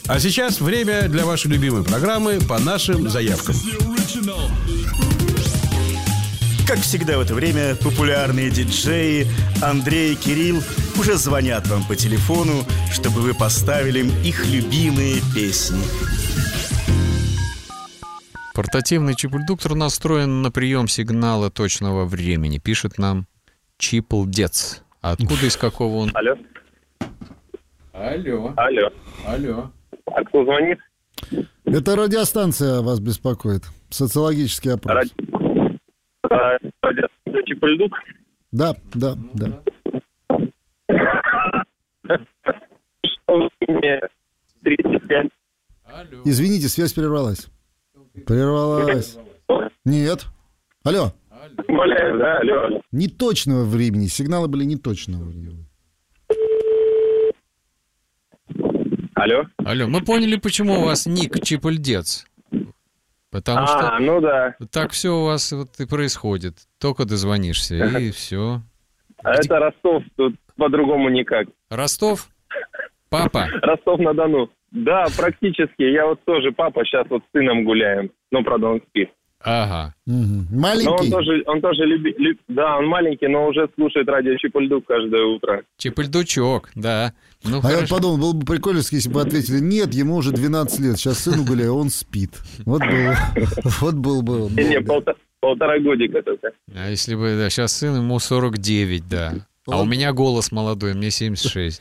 А сейчас время для вашей любимой программы «По нашим заявкам». Как всегда в это время популярные диджеи Андрей и Кирилл уже звонят вам по телефону, чтобы вы поставили им их любимые песни. Портативный чип-редуктор настроен на прием сигнала точного времени. Пишет нам Чиплдец. А откуда, из какого он? Алло. Алло. Алло. Алло. А кто звонит? Это радиостанция вас беспокоит. Социологический опрос. Радиостанция Чип-редук? Да. Что мне 35? Алло. Извините, связь прервалась. Нет. Алло. Умоляю, да? Алло. Неточного времени. Сигналы были неточного времени. Алло. Алло, мы поняли, почему у вас ник Чиплдец. Потому что ну да. так все у вас вот и происходит. Только дозвонишься, и все. А это Ростов, тут по-другому никак. Ростов? Папа? Ростов-на-Дону. Да, практически. Я вот тоже папа, сейчас вот с сыном гуляем. Ну, правда, он спит. Ага. Маленький? Но он тоже любит... Да, он маленький, но уже слушает радио Чип-редук каждое утро. Чип-редучок, да. Ну, я вот подумал, было бы прикольно, если бы ответили: нет, ему уже 12 лет, сейчас сыну гуляю, он спит. Вот был бы... Не, полтора годика только. А если бы, да, сейчас сын, ему 49, да. А у меня голос молодой, мне 76.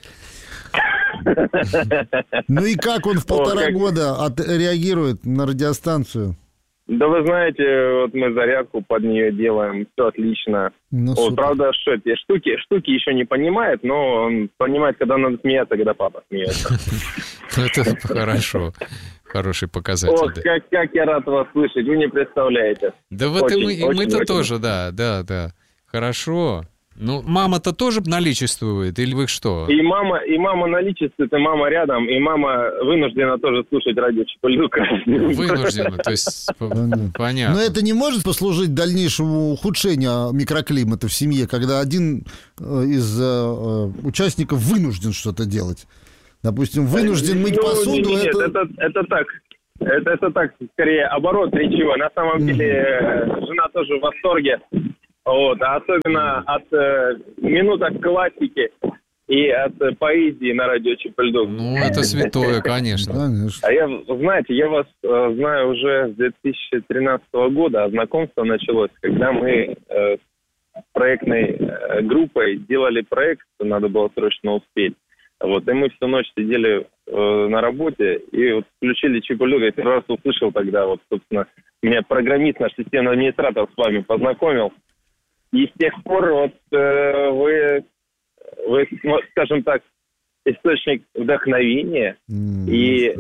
Ну и как он в полтора года отреагирует на радиостанцию? Да вы знаете, вот мы зарядку под нее делаем, все отлично. Вот, правда, что эти штуки еще не понимает, но он понимает, когда надо смеяться, когда папа смеется. Это хорошо. Хороший показатель. Ох, как я рад вас слышать, вы не представляете. Да вот и мы-то тоже, да. Хорошо. Ну, мама-то тоже наличествует, или вы что? И мама наличествует, и мама рядом, и мама вынуждена тоже слушать радио Чип-редук. Вынуждена, то есть понятно. Но это не может послужить дальнейшему ухудшению микроклимата в семье, когда один из участников вынужден что-то делать. Допустим, вынужден мыть посуду. Нет, это так. Это так, скорее, оборот речевой. На самом деле, жена тоже в восторге. Вот, а особенно от минуток классики и от поэзии на радио Чип-редук. Ну, это святое, конечно. А я вас знаю уже с 2013 года, а знакомство началось, когда мы с проектной группой делали проект, надо было срочно успеть. Вот, и мы всю ночь сидели на работе и вот включили Чип-редук. Я первый раз услышал тогда, вот, собственно, меня программист, наш системный администратор с вами познакомил. И с тех пор вот вы, скажем так, источник вдохновения и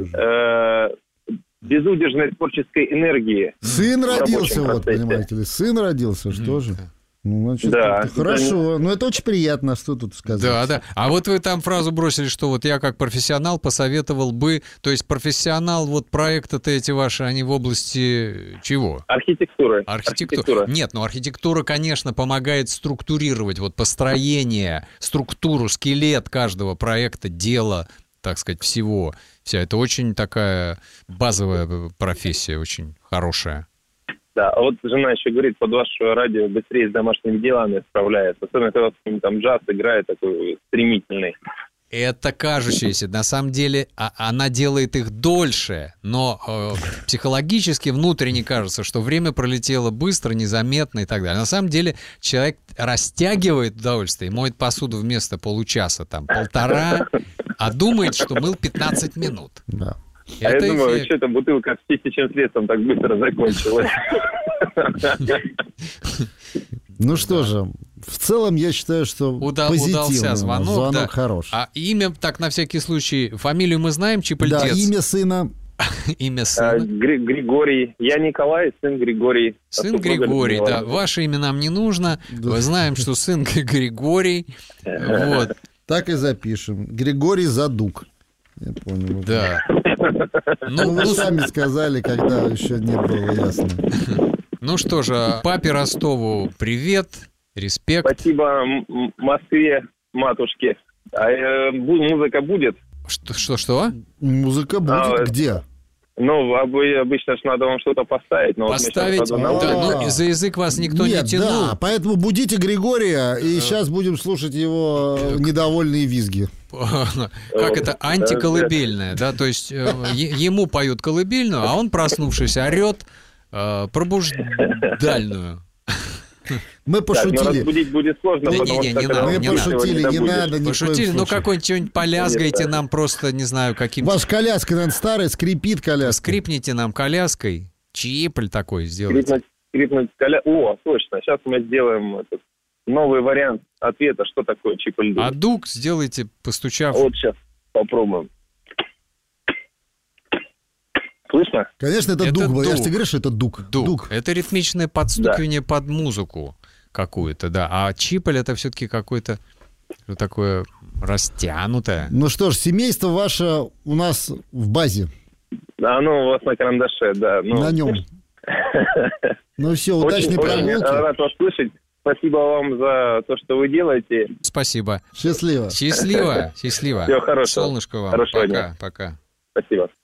безудержной творческой энергии. Сын родился, вот, понимаете ли, сын родился, что же? Ну, значит, да, хорошо. Ну, это очень приятно, что тут сказать. Да. А вот вы там фразу бросили, что вот я как профессионал посоветовал бы... То есть профессионал, вот проекты-то эти ваши, они в области чего? Архитектуры. Архитектура. Нет, ну архитектура, конечно, помогает структурировать вот построение, структуру, скелет каждого проекта, дела, так сказать, всего. Вся это очень такая базовая профессия, очень хорошая. Да, а вот жена еще говорит, под ваше радио быстрее с домашними делами справляется. Особенно, когда там джаз играет такой стремительный. Это кажущееся. На самом деле она делает их дольше, но психологически внутренне кажется, что время пролетело быстро, незаметно и так далее. На самом деле человек растягивает удовольствие, моет посуду вместо получаса, там, полтора, а думает, что мыл 15 минут. Да. А я думаю, что эта бутылка с тысячным светом так быстро закончилась. Ну что же, в целом я считаю, что удался звонок хороший. А имя, так на всякий случай, фамилию мы знаем, Чиплдец? Да, имя сына. Имя сына? Григорий. Я Николай, сын Григорий. Сын Григорий, да. Ваше имя нам не нужно. Мы знаем, что сын Григорий. Вот. Так и запишем. Григорий Задук. Я понял. Да. Ну, вы сами сказали, когда еще не было ясно. Ну что же, папе Ростову привет, респект. Спасибо Москве, матушке. А музыка будет? Что? Музыка будет это- где? Ну, обычно же надо вам что-то поставить. Но вот мы щас Поставить? надо на Да, улице. ну, за язык вас никто Нет, не тянул. да, поэтому будите Григория, и сейчас будем слушать его недовольные визги. Как это? Антиколыбельное, да? То есть ему поют колыбельную, а он, проснувшись, орет пробуждальную. Мы Так, но пошутили. разбудить будет сложно, Да потому не что когда надо, Мы он не спит, надо. пошутили, его не добудешь. надо ни в коем Пошутили, ну случае. какой-нибудь что-нибудь полязгайте нам просто, не знаю, каким... Ваша коляска, наверное, старая, скрипит коляска. Скрипните нам коляской, чипль такой сделайте. Скрипнуть О, точно. Сейчас мы сделаем этот новый вариант ответа, что такое чип и льду. А дуг сделайте, постучав. Вот сейчас попробуем. Слышно? Конечно, это Это дуг был. Я же дуг. тебе говорю, что это дуг. Дуг. Это ритмичное подстукивание под музыку какую-то, да. А чиполь это все-таки какое-то такое растянутое. Ну что ж, семейство ваше у нас в базе. Оно у вас на карандаше, да. Ну, На нем. Ну все, удачной очень прогулки. рад вас слышать. Спасибо вам за то, что вы делаете. Спасибо. Счастливо. Счастливо. Всего хорошего. Солнышко вам. Хорошего Пока. дня. Пока. Спасибо.